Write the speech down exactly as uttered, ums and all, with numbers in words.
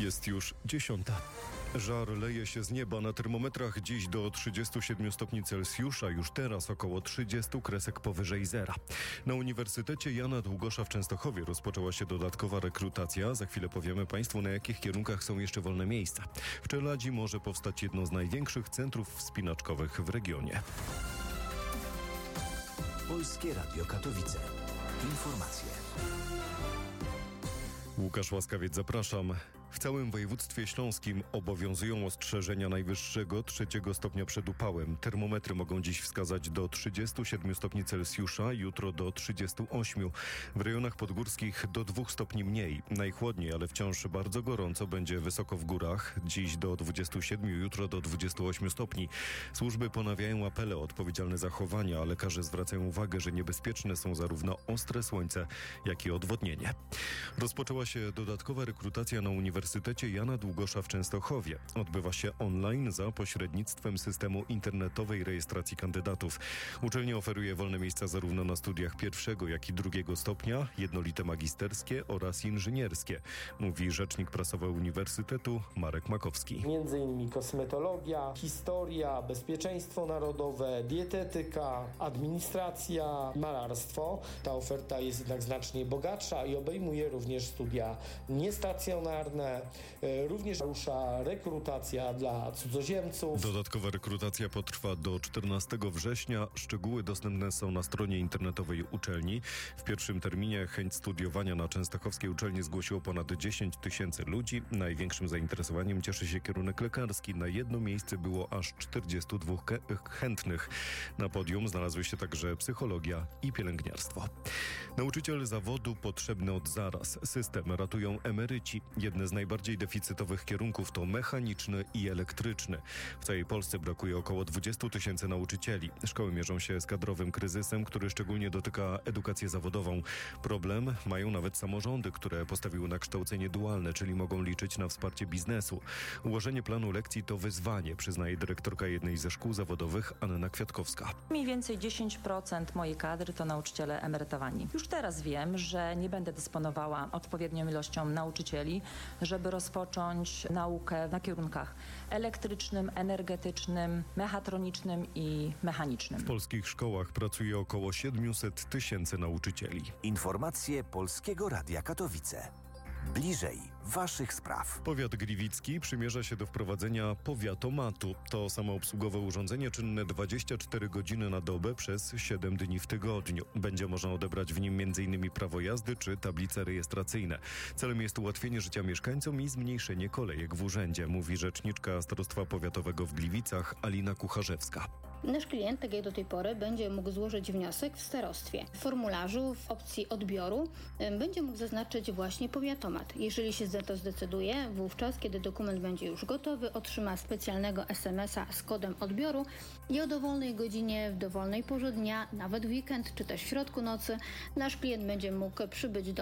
Jest już dziesiąta. Żar leje się z nieba. Na termometrach dziś do trzydziestu siedmiu stopni Celsjusza, już teraz około trzydziestu kresek powyżej zera. Na Uniwersytecie Jana Długosza w Częstochowie rozpoczęła się dodatkowa rekrutacja. Za chwilę powiemy Państwu, na jakich kierunkach są jeszcze wolne miejsca. W Czeladzi może powstać jedno z największych centrów wspinaczkowych w regionie. Polskie Radio Katowice. Informacje. Łukasz Łaskawiec, zapraszam. W całym województwie śląskim obowiązują ostrzeżenia najwyższego trzeciego stopnia przed upałem. Termometry mogą dziś wskazać do trzydziestu siedmiu stopni Celsjusza, jutro do trzydziestu ośmiu. W rejonach podgórskich do dwóch stopni mniej. Najchłodniej, ale wciąż bardzo gorąco będzie wysoko w górach. Dziś do dwudziestu siedmiu, jutro do dwudziestu ośmiu stopni. Służby ponawiają apele o odpowiedzialne zachowania, a lekarze zwracają uwagę, że niebezpieczne są zarówno ostre słońce, jak i odwodnienie. Rozpoczęła się dodatkowa rekrutacja na Uniwersytecie Jana Długosza w Częstochowie. Odbywa się online za pośrednictwem systemu internetowej rejestracji kandydatów. Uczelnia oferuje wolne miejsca zarówno na studiach pierwszego, jak i drugiego stopnia, jednolite magisterskie oraz inżynierskie, mówi rzecznik prasowy Uniwersytetu Marek Makowski. Między innymi kosmetologia, historia, bezpieczeństwo narodowe, dietetyka, administracja, malarstwo. Ta oferta jest jednak znacznie bogatsza i obejmuje również studia niestacjonarne. Również rusza rekrutacja dla cudzoziemców. Dodatkowa rekrutacja potrwa do czternastego września. Szczegóły dostępne są na stronie internetowej uczelni. W pierwszym terminie chęć studiowania na częstochowskiej uczelni zgłosiło ponad dziesięć tysięcy ludzi. Największym zainteresowaniem cieszy się kierunek lekarski. Na jedno miejsce było aż czterdziestu dwóch chętnych. Na podium znalazły się także psychologia i pielęgniarstwo. Nauczyciel zawodu potrzebny od zaraz. System ratują emeryci. Jedne z najbardziej deficytowych kierunków to mechaniczny i elektryczny. W całej Polsce brakuje około dwudziestu tysięcy nauczycieli. Szkoły mierzą się z kadrowym kryzysem, który szczególnie dotyka edukację zawodową. Problem mają nawet samorządy, które postawiły na kształcenie dualne, czyli mogą liczyć na wsparcie biznesu. Ułożenie planu lekcji to wyzwanie, przyznaje dyrektorka jednej ze szkół zawodowych Anna Kwiatkowska. Mniej więcej dziesięć procent mojej kadry to nauczyciele emerytowani. Już teraz wiem, że nie będę dysponowała odpowiednią ilością nauczycieli, żeby rozpocząć naukę na kierunkach elektrycznym, energetycznym, mechatronicznym i mechanicznym. W polskich szkołach pracuje około siedmiuset tysięcy nauczycieli. Informacje Polskiego Radia Katowice. Bliżej waszych spraw. Powiat gliwicki przymierza się do wprowadzenia powiatomatu. To samoobsługowe urządzenie czynne dwadzieścia cztery godziny na dobę przez siedem dni w tygodniu. Będzie można odebrać w nim między innymi prawo jazdy czy tablice rejestracyjne. Celem jest ułatwienie życia mieszkańcom i zmniejszenie kolejek w urzędzie, mówi rzeczniczka Starostwa Powiatowego w Gliwicach Alina Kucharzewska. Nasz klient, tak jak do tej pory, będzie mógł złożyć wniosek w starostwie. W formularzu w opcji odbioru będzie mógł zaznaczyć właśnie powiatomat. Jeżeli się za to zdecyduje, wówczas, kiedy dokument będzie już gotowy, otrzyma specjalnego es em es a z kodem odbioru i o dowolnej godzinie, w dowolnej porze dnia, nawet w weekend czy też w środku nocy, nasz klient będzie mógł przybyć do